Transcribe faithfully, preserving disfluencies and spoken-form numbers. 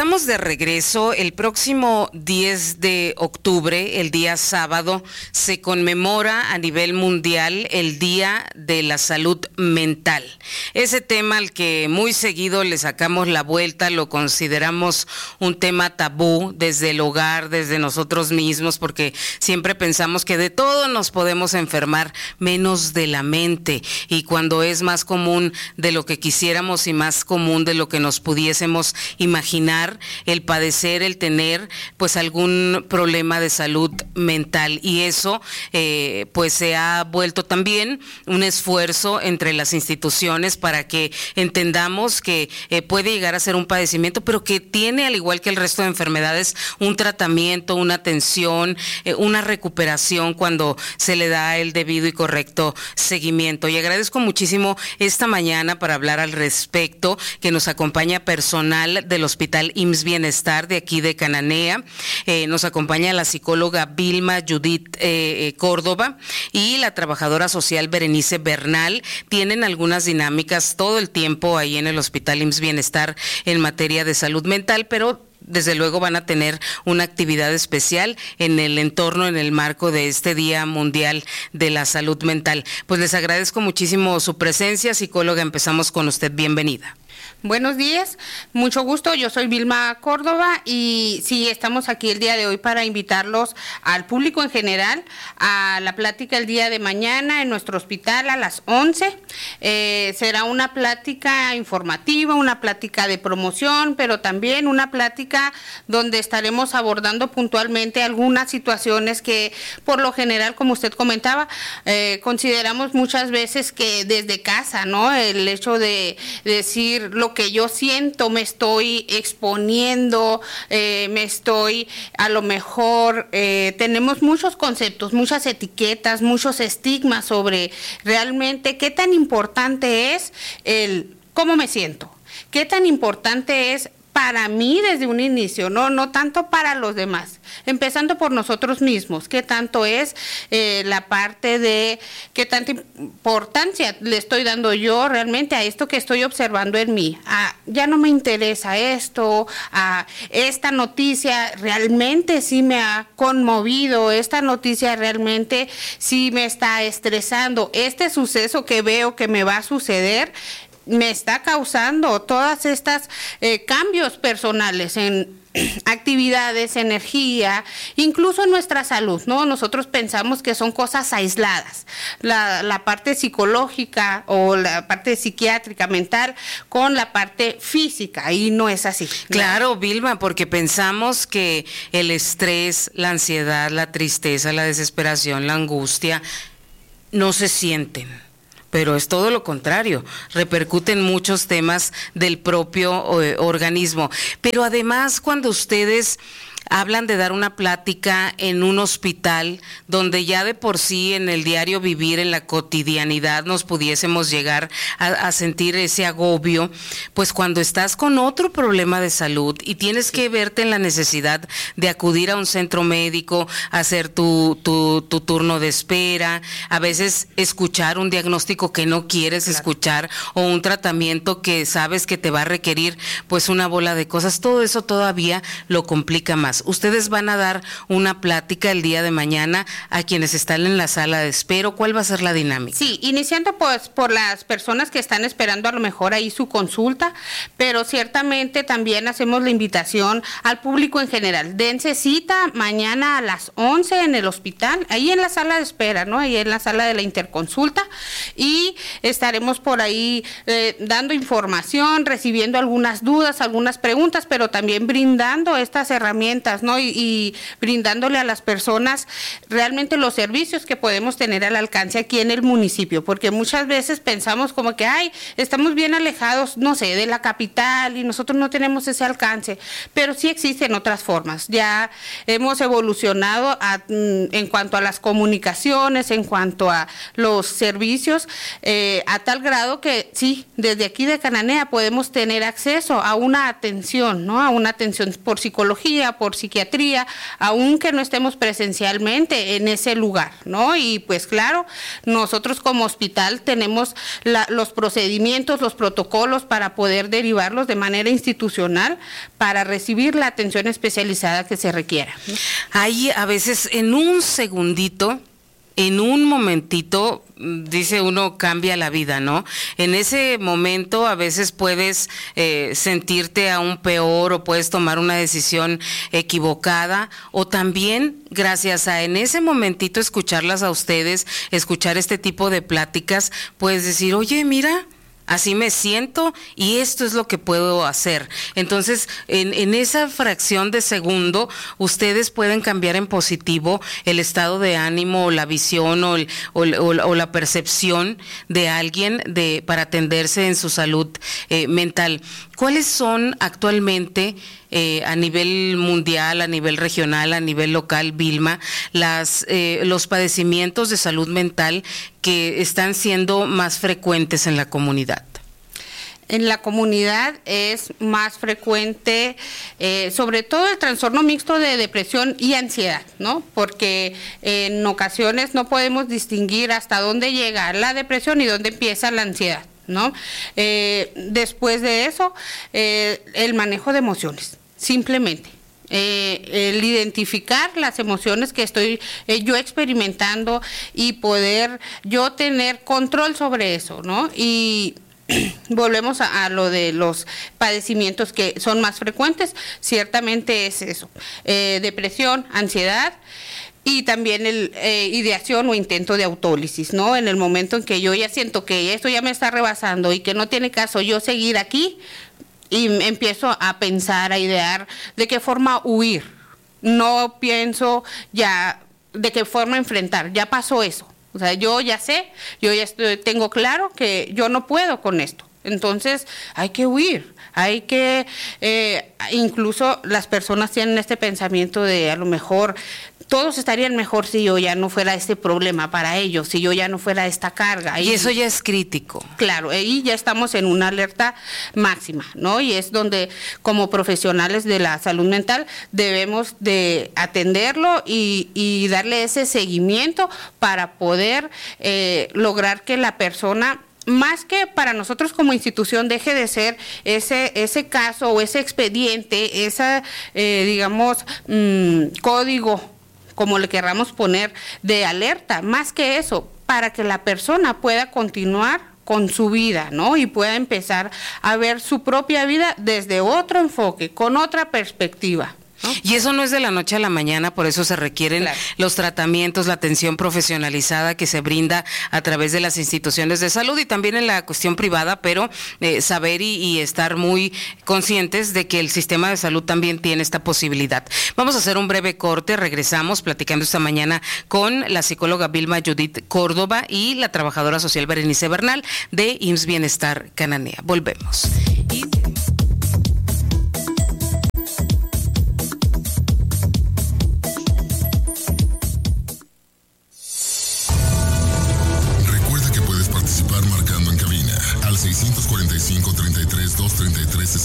estamos de regreso. El próximo diez de octubre, el día sábado, se conmemora a nivel mundial el Día de la Salud Mental. Ese tema al que muy seguido le sacamos la vuelta, lo consideramos un tema tabú desde el hogar, desde nosotros mismos, porque siempre pensamos que de todo nos podemos enfermar, menos de la mente. Y cuando es más común de lo que quisiéramos y más común de lo que nos pudiésemos imaginar, el padecer, el tener pues algún problema de salud mental, y eso eh, pues se ha vuelto también un esfuerzo entre las instituciones para que entendamos que eh, puede llegar a ser un padecimiento, pero que tiene, al igual que el resto de enfermedades, un tratamiento, una atención, eh, una recuperación cuando se le da el debido y correcto seguimiento. Y agradezco muchísimo esta mañana para hablar al respecto que nos acompaña personal del Hospital I M S S Bienestar de aquí de Cananea. Eh, nos acompaña la psicóloga Vilma Judith eh, eh, Córdoba y la trabajadora social Berenice Bernal. Tienen algunas dinámicas todo el tiempo ahí en el Hospital I M S S Bienestar en materia de salud mental, pero desde luego van a tener una actividad especial en el entorno, en el marco de este Día Mundial de la Salud Mental. Pues les agradezco muchísimo su presencia. Psicóloga, empezamos con usted. Bienvenida. Buenos días, mucho gusto, yo soy Vilma Córdoba y sí, estamos aquí el día de hoy para invitarlos al público en general a la plática el día de mañana en nuestro hospital a las once. Eh, será una plática informativa, una plática de promoción, pero también una plática donde estaremos abordando puntualmente algunas situaciones que por lo general, como usted comentaba, eh, consideramos muchas veces que desde casa, ¿no? El hecho de decir lo que yo siento, me estoy exponiendo, eh, me estoy, a lo mejor, eh, tenemos muchos conceptos, muchas etiquetas, muchos estigmas sobre realmente qué tan importante es el cómo me siento, qué tan importante es para mí desde un inicio, no no tanto para los demás, empezando por nosotros mismos, qué tanto es eh, la parte de qué tanta importancia le estoy dando yo realmente a esto que estoy observando en mí. Ah, ya no me interesa esto, ah, esta noticia realmente sí me ha conmovido, esta noticia realmente sí me está estresando, este suceso que veo que me va a suceder me está causando todas estas eh, cambios personales en actividades, energía, incluso en nuestra salud, ¿no? Nosotros pensamos que son cosas aisladas, la, la parte psicológica o la parte psiquiátrica, mental, con la parte física, y no es así. Claro, Vilma, porque pensamos que el estrés, la ansiedad, la tristeza, la desesperación, la angustia, no se sienten. Pero es todo lo contrario, repercuten muchos temas del propio eh, organismo. Pero además, cuando ustedes hablan de dar una plática en un hospital donde ya de por sí en el diario vivir, en la cotidianidad, nos pudiésemos llegar a, a sentir ese agobio, pues cuando estás con otro problema de salud y tienes sí. que verte en la necesidad de acudir a un centro médico, hacer tu, tu, tu turno de espera, a veces escuchar un diagnóstico que no quieres claro. escuchar, o un tratamiento que sabes que te va a requerir pues una bola de cosas, todo eso todavía lo complica más. Ustedes van a dar una plática el día de mañana a quienes están en la sala de espera. ¿Cuál va a ser la dinámica? Sí, iniciando pues por las personas que están esperando a lo mejor ahí su consulta, pero ciertamente también hacemos la invitación al público en general. Dense cita mañana a las once en el hospital, ahí en la sala de espera, ¿no? Ahí en la sala de la interconsulta, y estaremos por ahí eh, dando información, recibiendo algunas dudas, algunas preguntas, pero también brindando estas herramientas, ¿no? Y, y brindándole a las personas realmente los servicios que podemos tener al alcance aquí en el municipio, porque muchas veces pensamos como que, ay, estamos bien alejados, no sé, de la capital y nosotros no tenemos ese alcance, pero sí existen otras formas. Ya hemos evolucionado a, en cuanto a las comunicaciones, en cuanto a los servicios, eh, a tal grado que sí, desde aquí de Cananea podemos tener acceso a una atención, ¿no? A una atención por psicología, por mejor psiquiatría, aunque no estemos presencialmente en ese lugar, ¿no? Y pues claro, nosotros como hospital tenemos la, los procedimientos, los protocolos para poder derivarlos de manera institucional para recibir la atención especializada que se requiera, ¿no? Ahí a veces en un segundito, en un momentito, dice uno, cambia la vida, ¿no? En ese momento a veces puedes eh, sentirte aún peor o puedes tomar una decisión equivocada, o también gracias a en ese momentito escucharlas a ustedes, escuchar este tipo de pláticas, puedes decir, oye, mira, así me siento y esto es lo que puedo hacer. Entonces, en, en esa fracción de segundo, ustedes pueden cambiar en positivo el estado de ánimo o la visión o, el, o, o, o la percepción de alguien de, para atenderse en su salud eh, mental. ¿Cuáles son actualmente eh, a nivel mundial, a nivel regional, a nivel local, Vilma, las, eh, los padecimientos de salud mental que están siendo más frecuentes en la comunidad? En la comunidad es más frecuente, eh, sobre todo el trastorno mixto de depresión y ansiedad, ¿no? Porque en ocasiones no podemos distinguir hasta dónde llega la depresión y dónde empieza la ansiedad, ¿no? Eh, después de eso, eh, el manejo de emociones, simplemente. Eh, el identificar las emociones que estoy eh, yo experimentando y poder yo tener control sobre eso, ¿no? Y volvemos a, a lo de los padecimientos que son más frecuentes, ciertamente es eso, eh, depresión, ansiedad, y también el eh, ideación o intento de autólisis, ¿no? En el momento en que yo ya siento que esto ya me está rebasando y que no tiene caso yo seguir aquí, y empiezo a pensar, a idear de qué forma huir, no pienso ya de qué forma enfrentar, ya pasó eso. O sea, yo ya sé, yo ya estoy, tengo claro que yo no puedo con esto. Entonces, hay que huir, hay que, eh, incluso las personas tienen este pensamiento de a lo mejor todos estarían mejor si yo ya no fuera este problema para ellos, si yo ya no fuera esta carga. Y, y eso ya es crítico. Claro, ahí ya estamos en una alerta máxima, ¿no? Y es donde como profesionales de la salud mental debemos de atenderlo y, y darle ese seguimiento para poder eh, lograr que la persona, más que para nosotros como institución, deje de ser ese ese caso o ese expediente, ese, eh, digamos, mmm, código, como le querramos poner, de alerta, más que eso, para que la persona pueda continuar con su vida, ¿no? Y pueda empezar a ver su propia vida desde otro enfoque, con otra perspectiva, ¿no? Y eso no es de la noche a la mañana, por eso se requieren claro. los tratamientos, la atención profesionalizada que se brinda a través de las instituciones de salud y también en la cuestión privada, pero eh, saber y, y estar muy conscientes de que el sistema de salud también tiene esta posibilidad. Vamos a hacer un breve corte, regresamos platicando esta mañana con la psicóloga Vilma Judith Córdoba y la trabajadora social Berenice Bernal de I M S S Bienestar Cananea. Volvemos. Y... marcando en cabina al seiscientos cuarenta y cinco, treinta y tres, doscientos treinta y tres